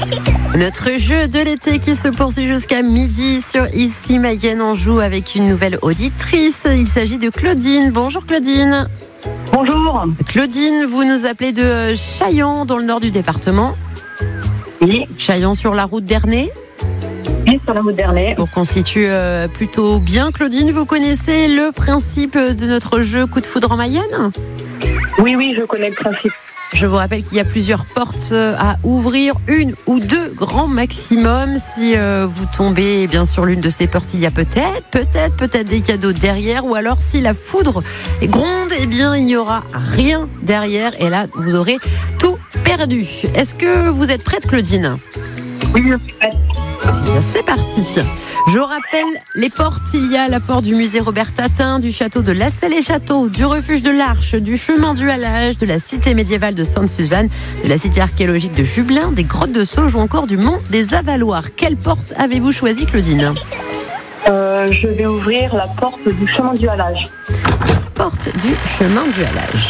Notre jeu de l'été qui se poursuit jusqu'à midi sur Ici Mayenne. On joue avec une nouvelle auditrice. Il s'agit de Claudine. Bonjour Claudine. Bonjour. Claudine, vous nous appelez de Chaillans, dans le nord du département. Oui. Chaillans sur la route d'Ernée. Oui, sur la route d'Ernée. Pour qu'on situe plutôt bien. Claudine, vous connaissez le principe de notre jeu Coup de foudre en Mayenne ? Oui, je connais le principe. Je vous rappelle qu'il y a plusieurs portes à ouvrir, une ou deux grand maximum. Si vous tombez sur l'une de ces portes, il y a peut-être des cadeaux derrière. Ou alors, si la foudre gronde, il n'y aura rien derrière. Et là, vous aurez tout perdu. Est-ce que vous êtes prête, Claudine ? Oui, je suis prête. C'est parti. Je rappelle les portes. Il y a la porte du musée Robert Tatin, du château de Lastel-et-Château, du refuge de l'Arche, du chemin du Halage, de la cité médiévale de Sainte-Suzanne, de la cité archéologique de Jublain, des grottes de Sauge ou encore du mont des Avaloirs. Quelle porte avez-vous choisi, Claudine ? Je vais ouvrir la porte du chemin du Halage. Porte du chemin du Halage.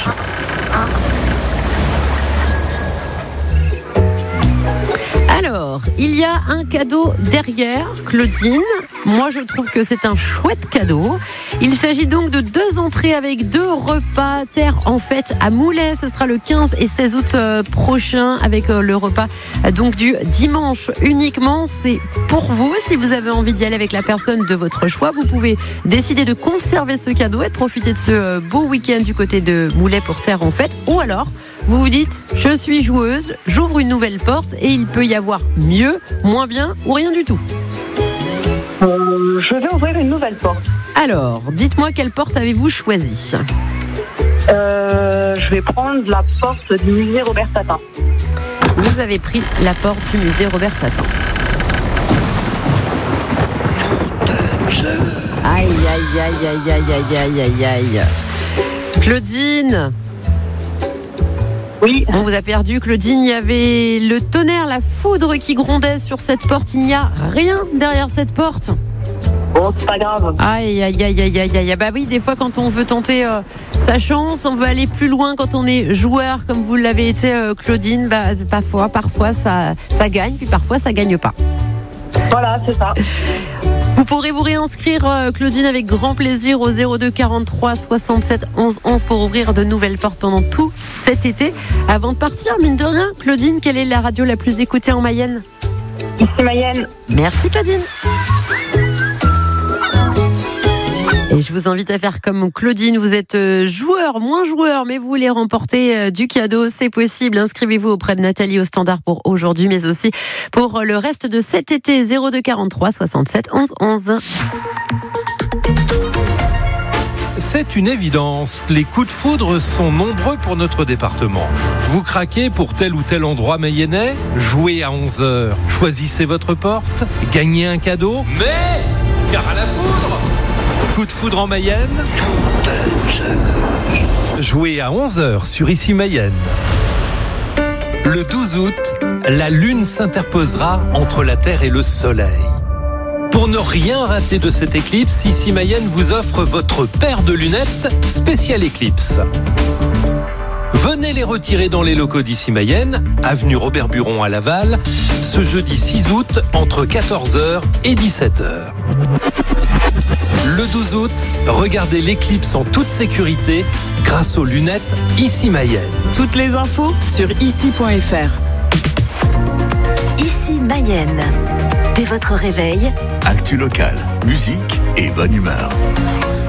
Alors, il y a un cadeau derrière, Claudine. Moi, je trouve que c'est un chouette cadeau. Il s'agit donc de 2 entrées avec 2 repas terre en fête à Moulay. Ce sera le 15 et 16 août prochain avec le repas donc du dimanche uniquement. C'est pour vous. Si vous avez envie d'y aller avec la personne de votre choix, vous pouvez décider de conserver ce cadeau et de profiter de ce beau week-end du côté de Moulay pour terre en fête. Ou alors, vous vous dites, je suis joueuse, j'ouvre une nouvelle porte et il peut y avoir mieux, moins bien ou rien du tout. Je vais ouvrir une nouvelle porte. Alors, dites-moi quelle porte avez-vous choisi ? Je vais prendre la porte du musée Robert Tatin. Vous avez pris la porte du musée Robert Tatin. Aïe, aïe, aïe, aïe, aïe, aïe, aïe, aïe, aïe. Claudine. Oui. On vous a perdu, Claudine. Il y avait le tonnerre, la foudre qui grondait sur cette porte. Il n'y a rien derrière cette porte. Bon, c'est pas grave. Aïe, aïe, aïe, aïe, aïe, aïe. Bah oui, des fois, quand on veut tenter sa chance, on veut aller plus loin quand on est joueur, comme vous l'avez été, Claudine. Bah, parfois ça gagne, puis parfois, ça gagne pas. Voilà, c'est ça. Vous pourrez vous réinscrire, Claudine, avec grand plaisir au 02 43 67 11 11 pour ouvrir de nouvelles portes pendant tout cet été. Avant de partir, mine de rien, Claudine, quelle est la radio la plus écoutée en Mayenne ? Ici Mayenne. Merci, Claudine. Et je vous invite à faire comme Claudine. Vous êtes moins joueur, mais vous voulez remporter du cadeau. C'est possible. Inscrivez-vous auprès de Nathalie au standard pour aujourd'hui, mais aussi pour le reste de cet été. 02 43 67 11 11. C'est une évidence. Les coups de foudre sont nombreux pour notre département. Vous craquez pour tel ou tel endroit mayennais ? Jouez à 11h. Choisissez votre porte. Gagnez un cadeau. Mais, car à la foudre, coup de foudre en Mayenne. Jouez à 11h sur Ici Mayenne. Le 12 août, la Lune s'interposera entre la Terre et le Soleil. Pour ne rien rater de cette éclipse, Ici Mayenne vous offre votre paire de lunettes spéciale éclipse. Venez les retirer dans les locaux d'Ici Mayenne, avenue Robert Buron à Laval, ce jeudi 6 août entre 14h et 17h. Le 12 août, regardez l'éclipse en toute sécurité grâce aux lunettes Ici Mayenne. Toutes les infos sur ici.fr. Ici Mayenne. Dès votre réveil, actu locale, musique et bonne humeur.